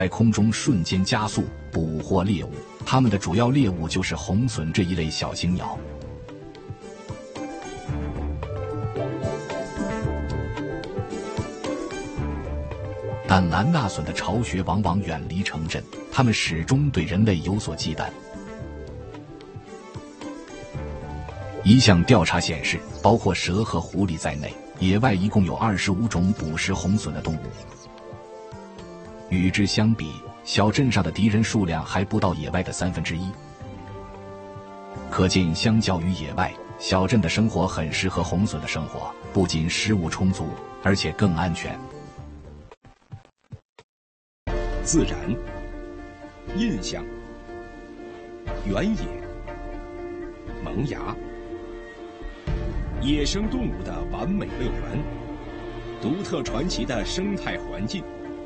在空中瞬间加速，捕获猎物。它们的主要猎物就是红隼这一类小型鸟。但蓝纳隼的巢穴往往远离城镇，它们始终对人类有所忌惮。一项调查显示，包括蛇和狐狸在内，野外一共有25种捕食红隼的动物。与之相比，小镇上的敌人数量还不到野外的1/3。可见，相较于野外，小镇的生活很适合红隼的生活，不仅食物充足，而且更安全。 自然、印象、原野、萌芽，野生动物的完美乐园，独特传奇的生态环境，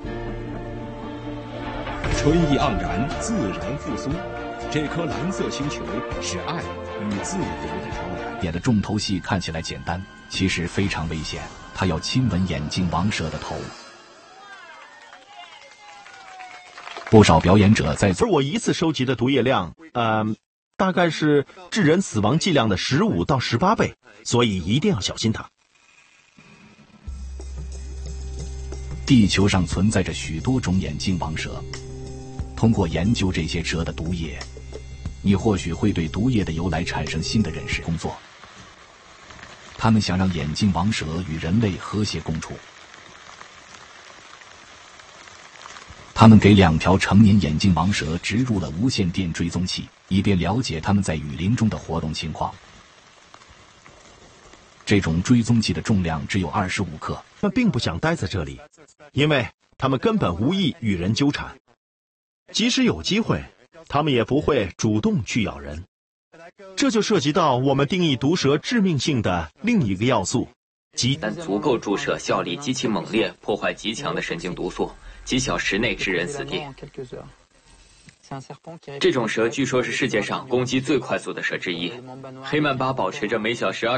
春意盎然，自然复苏。这颗蓝色星球是爱与自由的摇篮。 演的重头戏看起来简单，其实非常危险，它要亲吻眼镜王蛇的头。不少表演者在而我一次收集的毒液量，大概是致人死亡剂量的15到18倍，所以一定要小心它。 地球上存在着许多种眼镜王蛇，通过研究这些蛇的毒液，你或许会对毒液的由来产生新的认识。工作，他们想让眼镜王蛇与人类和谐共处。他们给2条成年眼镜王蛇植入了无线电追踪器，以便了解它们在雨林中的活动情况。这种追踪器的重量只有25克。 他们并不想待在这里，因为他们根本无意与人纠缠。即使有机会，他们也不会主动去咬人。这就涉及到我们定义毒蛇致命性的另一个要素，即但足够注射效力极其猛烈、破坏极强的神经毒素，几小时内致人死地。这种蛇据说是世界上攻击最快速的蛇之一。黑曼巴保持着每小时